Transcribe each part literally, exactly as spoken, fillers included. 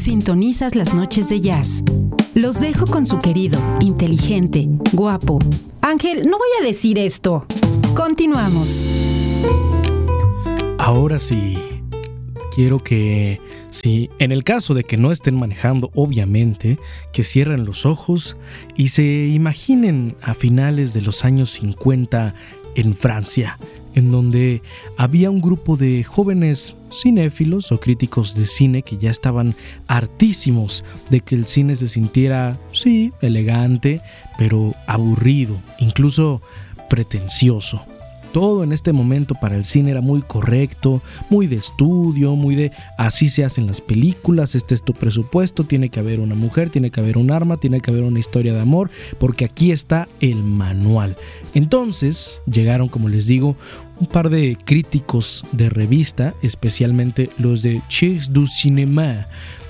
Sintonizas las noches de jazz. Los dejo con su querido, inteligente, guapo. Ángel, no voy a decir esto. Continuamos. Ahora sí, quiero que, si en el caso de que no estén manejando, obviamente, que cierren los ojos y se imaginen a finales de los años cincuenta en Francia, en donde había un grupo de jóvenes cinéfilos o críticos de cine que ya estaban hartísimos de que el cine se sintiera, sí, elegante, pero aburrido, incluso pretencioso. Todo en este momento para el cine era muy correcto, muy de estudio, muy de así se hacen las películas, este es tu presupuesto, tiene que haber una mujer, tiene que haber un arma, tiene que haber una historia de amor, porque aquí está el manual. Entonces llegaron, como les digo, un par de críticos de revista, especialmente los de Chers du Cinéma,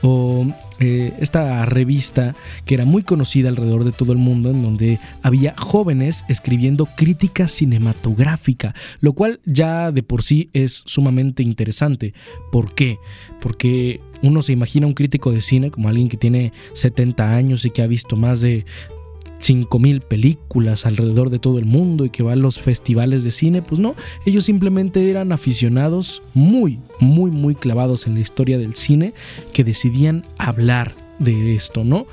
o eh, esta revista que era muy conocida alrededor de todo el mundo, en donde había jóvenes escribiendo crítica cinematográfica, lo cual ya de por sí es sumamente interesante. ¿Por qué? Porque uno se imagina un crítico de cine como alguien que tiene setenta años y que ha visto más de cinco mil películas alrededor de todo el mundo y que va a los festivales de cine. Pues no, ellos simplemente eran aficionados muy, muy, muy clavados en la historia del cine que decidían hablar de esto, ¿no?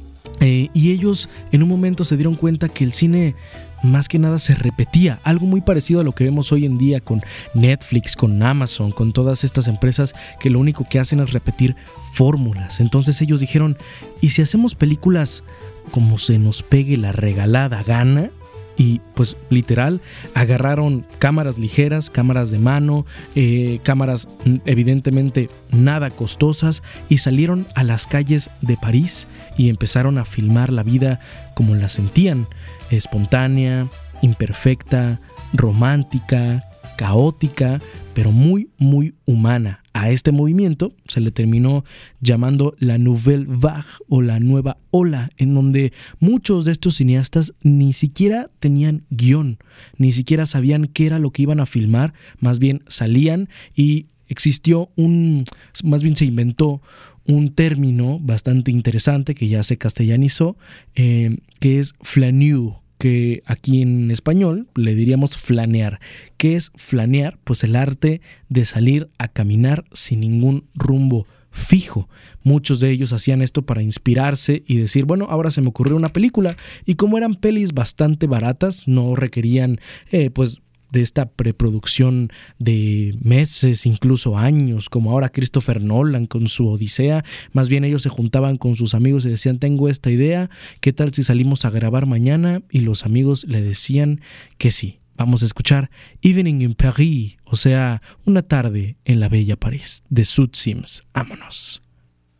Eh, y ellos en un momento se dieron cuenta que el cine más que nada se repetía, algo muy parecido a lo que vemos hoy en día con Netflix, con Amazon, con todas estas empresas que lo único que hacen es repetir fórmulas. Entonces ellos dijeron, ¿y si hacemos películas como se nos pegue la regalada gana? Y pues literal agarraron cámaras ligeras, cámaras de mano, eh, cámaras evidentemente nada costosas y salieron a las calles de París y empezaron a filmar la vida como la sentían, espontánea, imperfecta, romántica, caótica, pero muy muy humana. A este movimiento se le terminó llamando la Nouvelle Vague o la nueva ola, en donde muchos de estos cineastas ni siquiera tenían guión, ni siquiera sabían qué era lo que iban a filmar, más bien salían y existió un, más bien se inventó un término bastante interesante que ya se castellanizó, eh, que es flaneur, que aquí en español le diríamos flanear. ¿Qué es flanear? Pues el arte de salir a caminar sin ningún rumbo fijo. Muchos de ellos hacían esto para inspirarse y decir, bueno, ahora se me ocurrió una película, y como eran pelis bastante baratas, no requerían eh, pues de esta preproducción de meses, incluso años, como ahora Christopher Nolan con su Odisea. Más bien ellos se juntaban con sus amigos y decían, tengo esta idea, ¿qué tal si salimos a grabar mañana? Y los amigos le decían que sí. Vamos a escuchar Evening in Paris, o sea, una tarde en la bella París, de Sud Sims. Vámonos.